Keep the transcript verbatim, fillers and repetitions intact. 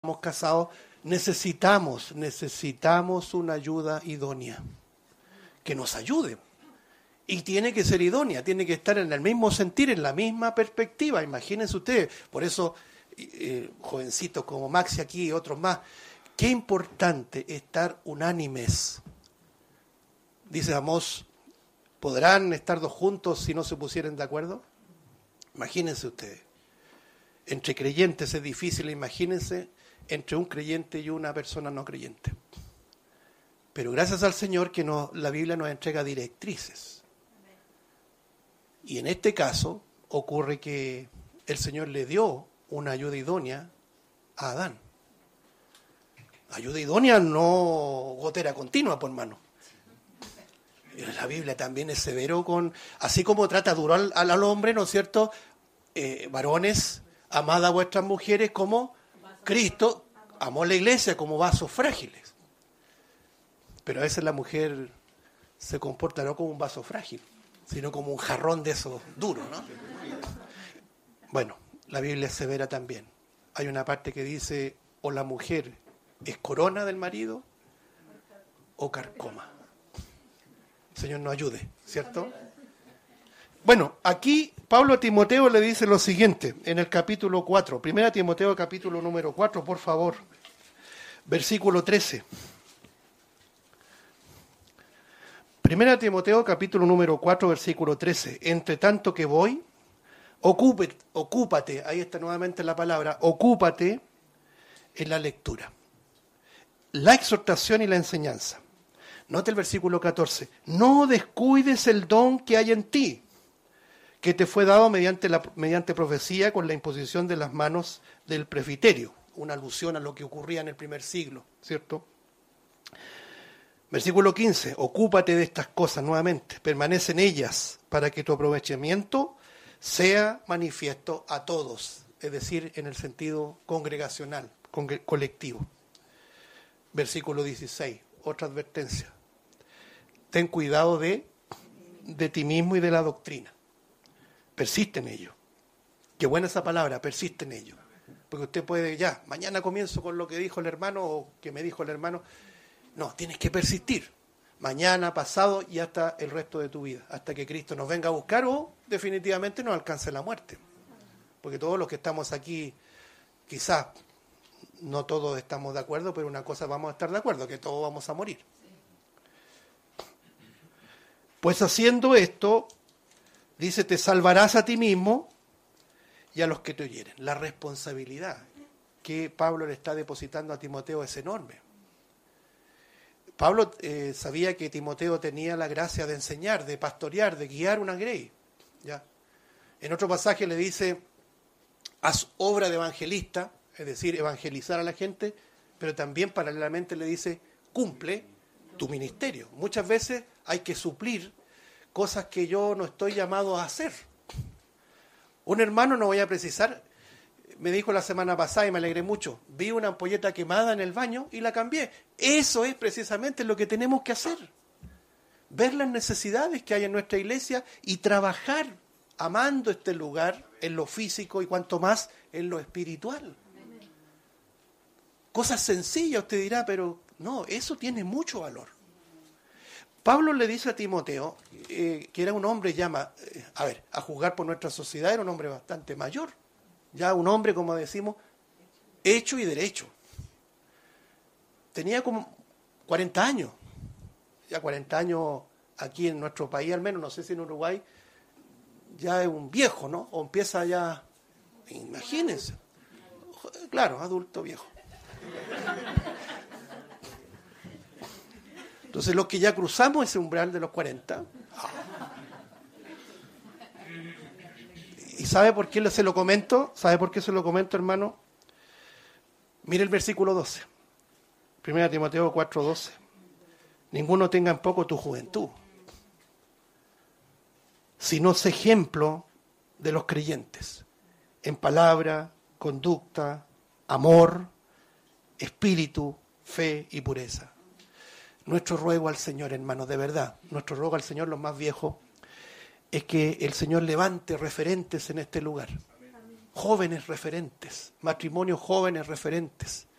estamos casados, necesitamos, necesitamos una ayuda idónea, que nos ayude. Y tiene que ser idónea, tiene que estar en el mismo sentir, en la misma perspectiva. Imagínense ustedes, por eso, eh, jovencitos como Maxi aquí y otros más, qué importante estar unánimes. Dice Amós, ¿podrán estar dos juntos si no se pusieren de acuerdo? Imagínense ustedes. Entre creyentes es difícil, imagínense, entre un creyente y una persona no creyente. Pero gracias al Señor que nos, la Biblia nos entrega directrices. Y en este caso ocurre que el Señor le dio una ayuda idónea a Adán. Ayuda idónea, no gotera continua, por hermano. La Biblia también es severo con, así como trata duro al, al hombre, ¿no es cierto? Eh, varones, amad a vuestras mujeres como Cristo amó la iglesia, como vasos frágiles. Pero a veces la mujer se comporta no como un vaso frágil, sino como un jarrón de esos duros, ¿no? Bueno, la Biblia es severa también. Hay una parte que dice, o la mujer es corona del marido, o carcoma. El Señor nos ayude, ¿cierto? Bueno, aquí Pablo a Timoteo le dice lo siguiente, en el capítulo cuatro. Primera Timoteo, capítulo número cuatro, por favor. Versículo trece. Primera Timoteo, capítulo número cuatro, versículo trece. Entre tanto que voy, ocúpate, ocúpate, ahí está nuevamente la palabra, ocúpate en la lectura, la exhortación y la enseñanza. Note el versículo catorce. No descuides el don que hay en ti, que te fue dado mediante, la, mediante profecía con la imposición de las manos del presbiterio. Una alusión a lo que ocurría en el primer siglo, ¿cierto? Versículo quince. Ocúpate de estas cosas nuevamente, permanece en ellas, para que tu aprovechamiento sea manifiesto a todos, es decir, en el sentido congregacional, congre- colectivo. Versículo dieciséis. Otra advertencia. Ten cuidado de, de ti mismo y de la doctrina. Persiste en ello. Qué buena esa palabra, persiste en ello. Porque usted puede, ya, mañana comienzo con lo que dijo el hermano o que me dijo el hermano. No, tienes que persistir. Mañana, pasado y hasta el resto de tu vida. Hasta que Cristo nos venga a buscar o definitivamente nos alcance la muerte. Porque todos los que estamos aquí, quizás no todos estamos de acuerdo, pero una cosa vamos a estar de acuerdo, que todos vamos a morir. Pues haciendo esto, dice, te salvarás a ti mismo y a los que te oyeren. La responsabilidad que Pablo le está depositando a Timoteo es enorme. Pablo eh, sabía que Timoteo tenía la gracia de enseñar, de pastorear, de guiar una grey. ¿Ya? En otro pasaje le dice, haz obra de evangelista, es decir, evangelizar a la gente, pero también paralelamente le dice, cumple tu ministerio. Muchas veces hay que suplir cosas que yo no estoy llamado a hacer. Un hermano, no voy a precisar, me dijo la semana pasada y me alegré mucho, vi una ampolleta quemada en el baño y la cambié. Eso es precisamente lo que tenemos que hacer. Ver las necesidades que hay en nuestra iglesia y trabajar amando este lugar en lo físico y cuanto más en lo espiritual. Cosas sencillas, usted dirá, pero no, eso tiene mucho valor. Pablo le dice a Timoteo, eh, que era un hombre ya, eh, a ver, a juzgar por nuestra sociedad, era un hombre bastante mayor. Ya un hombre, como decimos, hecho y derecho. Tenía como cuarenta años. Ya cuarenta años aquí en nuestro país, al menos, no sé si en Uruguay, ya es un viejo, ¿no? O empieza ya, imagínense. Claro, adulto viejo. Entonces los que ya cruzamos ese umbral de los cuarenta. ¿Y sabe por qué se lo comento? ¿Sabe por qué se lo comento, hermano? Mire el versículo doce. Primera Timoteo cuatro, doce. Ninguno tenga en poco tu juventud, sino sé ejemplo de los creyentes, en palabra, conducta, amor, espíritu, fe y pureza. Nuestro ruego al Señor, hermanos, de verdad, nuestro ruego al Señor, los más viejos, es que el Señor levante referentes en este lugar. Jóvenes referentes, matrimonios jóvenes referentes,